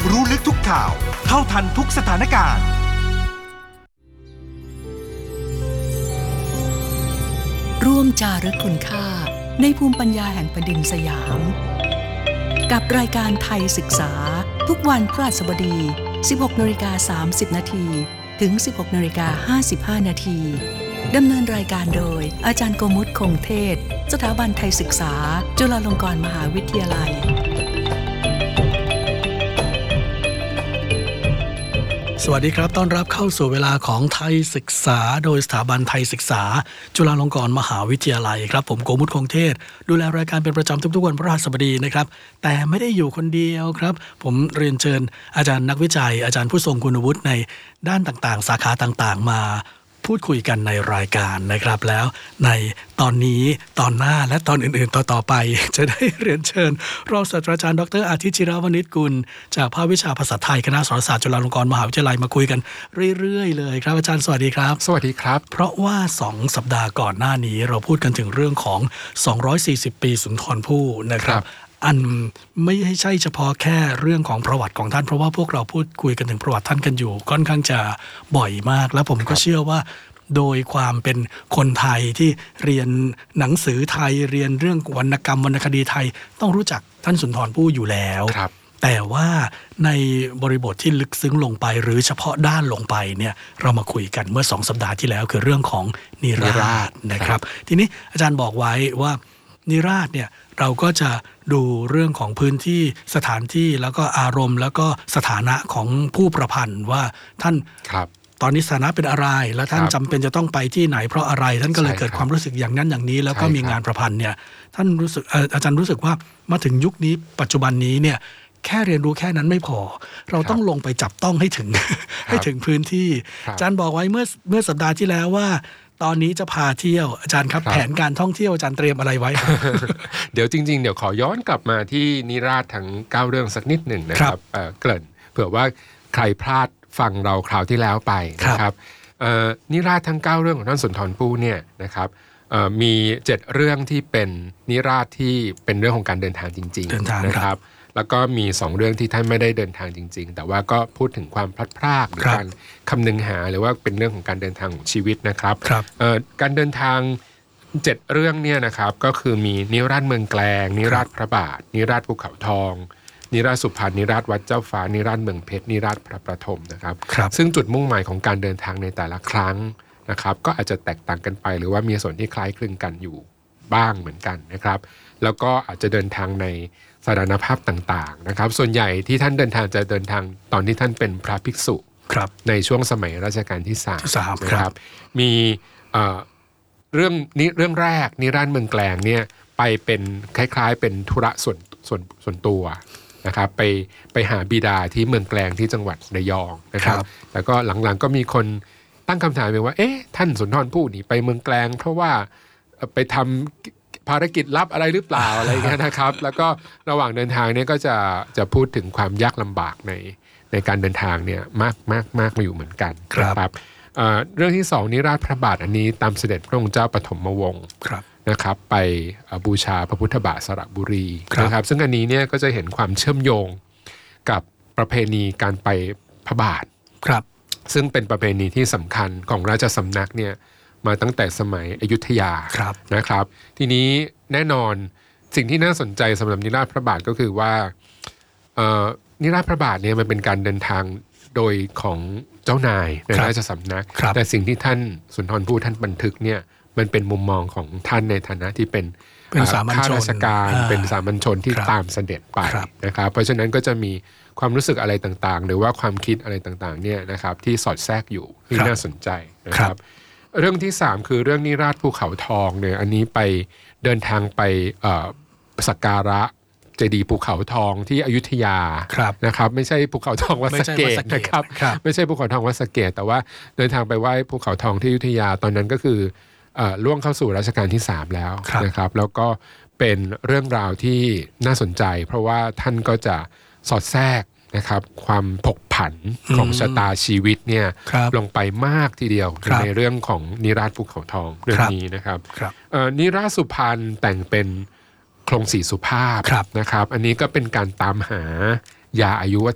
รู้ลึกทุกข่าวเท่าทันทุกสถานการณ์ร่วมจารึกคุณค่าในภูมิปัญญาแห่งแผ่นดินสยามกับรายการไทยศึกษาทุกวันพฤหัสบดี 16:30 น.ถึง 16:55 น.ดำเนินรายการโดยอาจารย์โกมุตคงเทศสถาบันไทยศึกษาจุฬาลงกรณ์มหาวิทยาลัยสวัสดีครับต้อนรับเข้าสู่เวลาของไทยศึกษาโดยสถาบันไทยศึกษาจุฬาลงกรณ์มหาวิทยาลัยครับผมโกมุตคงเทศดูแลรายการเป็นประจำทุกๆวันพฤหัสบดีนะครับแต่ไม่ได้อยู่คนเดียวครับผมเรียนเชิญอาจารย์นักวิจัยอาจารย์ผู้ทรงคุณวุฒิในด้านต่างๆสาขาต่างๆมาพูดคุยกันในรายการนะครับแล้วในตอนนี้ตอนหน้าและตอนอื่นๆต่อไปจะได้เรียนเชิญรองศาสตราจารย์ดร.อาทิตย์จิรวณิชกุลจากภาควิชาภาษาไทยคณะสารศาสตร์จุฬาลงกรณ์มหาวิทยาลัยมาคุยกันเรื่อยๆเลยครับอาจารย์สวัสดีครับสวัสดีครับเพราะว่า2สัปดาห์ก่อนหน้านี้เราพูดกันถึงเรื่องของ240ปีสุนทรภู่นะครับอันไม่ใช่เฉพาะแค่เรื่องของประวัติของท่านเพราะว่าพวกเราพูดคุยกันถึงประวัติท่านกันอยู่ค่อนข้างจะบ่อยมากแล้วผมก็เชื่อว่าโดยความเป็นคนไทยที่เรียนหนังสือไทยเรียนเรื่องวรรณกรรมวรรณคดีไทยต้องรู้จักท่านสุนทรภู่อยู่แล้วแต่ว่าในบริบทที่ลึกซึ้งลงไปหรือเฉพาะด้านลงไปเนี่ยเรามาคุยกันเมื่อ2สัปดาห์ที่แล้วคือเรื่องของนิราศนะครับทีนี้อาจารย์บอกไว้ว่านิราศเนี่ยเราก็จะดูเรื่องของพื้นที่สถานที่แล้วก็อารมณ์แล้วก็สถานะของผู้ประพันธ์ว่าท่านตอนนี้สถานะเป็นอะไรแล้วท่านจำเป็นจะต้องไปที่ไหนเพราะอะไรท่านก็เลยเกิดความรู้สึกอย่างนั้นอย่างนี้แล้วก็มีงานประพันธ์เนี่ยท่านรู้สึกอาจารย์รู้สึกว่ามาถึงยุคนี้ปัจจุบันนี้เนี่ยแค่เรียนรู้แค่นั้นไม่พอเราต้องลงไปจับต้องให้ถึงให้ถึงพื้นที่อาจารย์บอกไว้เมื่อสัปดาห์ที่แล้วว่าตอนนี้จะพาเที่ยวอาจารย์ครับแผนการท่องเที่ยวอาจารย์เตรียมอะไรไว้เดี๋ยวจริงๆเดี๋ยวขอย้อนกลับมาที่นิราศทั้ง9เรื่องสักนิดหนึ่งนะครับเกริ่นเผื่อว่าใครพลาดฟังเราคราวที่แล้วไปนะครับนิราศทั้ง9เรื่องของท่านสุนทรภู่เนี่ยนะครับมี7เรื่องที่เป็นนิราศที่เป็นเรื่องของการเดินทางจริงๆนะครับแล้วก็มี2เรื่องที่ท่านไม่ได้เดินทางจริงๆแต่ว่าก็พูดถึงความพลัดพรากหรือการคำนึงหาหรือว่าเป็นเรื่องของการเดินทางของชีวิตนะครับการเดินทาง7เรื่องเนี่ยนะครับก็คือมีนิราศเมืองแกลงนิราศพระบาทนิราศภูเขาทองนิราศสุพรรณนิราศวัดเจ้าฟ้านิราศเมืองเพชรนิราศพระประถมนะครับซึ่งจุดมุ่งหมายของการเดินทางในแต่ละครั้งนะครับก็อาจจะแตกต่างกันไปหรือว่ามีส่วนที่คล้ายคลึงกันอยู่บ้างเหมือนกันนะครับแล้วก็อาจจะเดินทางในสถานภาพต่างๆนะครับส่วนใหญ่ที่ท่านเดินทางจะเดินทางตอนที่ท่านเป็นพระภิกษุในช่วงสมัยรัชกาลที่3นะครับมีเรื่องแรกนิราศเมืองแกลงเนี่ยไปเป็นคล้ายๆเป็นธุระส่วนตัวนะครับไปหาบิดาที่เมืองแกลงที่จังหวัดระยองนะครับแล้วก็หลังๆก็มีคนตั้งคำถามไปว่าเอ๊ะท่านสุนทรภู่นี่ไปเมืองแกลงเพราะว่าไปทำภารกิจลับอะไรหรือเปล่าอะไรเงี้ยนะครับแล้วก็ระหว่างเดินทางเนี่ยก็จะพูดถึงความยากลำบากในการเดินทางเนี่ยมากมาอยู่เหมือนกันครับเรื่องที่2นิราศพระบาทอันนี้ตามเสด็จพระองค์เจ้าปฐมวงศ์นะครับไปบูชาพระพุทธบาทสระบุรีนะครับซึ่งอันนี้เนี่ยก็จะเห็นความเชื่อมโยงกับประเพณีการไปพระบาทซึ่งเป็นประเพณีที่สำคัญของราชสำนักเนี่ยมาตั้งแต่สมัยอยุธยานะครับทีนี้แน่นอนสิ่งที่น่าสนใจสำหรับนิราศพระบาทก็คือว่านิราศพระบาทเนี่ยมันเป็นการเดินทางโดยของเจ้านายในราชสำนักแต่สิ่งที่ท่านสุนทรภู่ท่านบันทึกเนี่ยมันเป็นมุมมองของท่านในฐานะที่เป็นข้าราชการเป็นสามัญชนที่ตามเสด็จไปนะครับเพราะฉะนั้นก็จะมีความรู้สึกอะไรต่างๆหรือว่าความคิดอะไรต่างๆเนี่ยนะครับที่สอดแทรกอยู่ที่น่าสนใจนะครับเรื่องที่3คือเรื่องนิราศภูเขาทองเนี่ยอันนี้ไปเดินทางไปสักการะเจดีย์ภูเขาทองที่อยุธยานะครับไม่ใช่ภูเขาทองวัดสะเกษนะครับไม่ใช่ภูเขาทองวัดสะเกษแต่ว่าเดินทางไปไหว้ภูเขาทองที่อยุธยาตอนนั้นก็คือล่วงเข้าสู่รัชกาลที่3แล้วนะครับแล้วก็เป็นเรื่องราวที่น่าสนใจเพราะว่าท่านก็จะสอดแทรกนะครับความผกผันของชะตาชีวิตเนี่ยลงไปมากทีเดียวในเรื่องของนิราศภูเขาทองเรื่องนี้นะครับนิราศสุพรรณแต่งเป็นโครงสีสุภาพนะครับอันนี้ก็เป็นการตามหายาอายุวั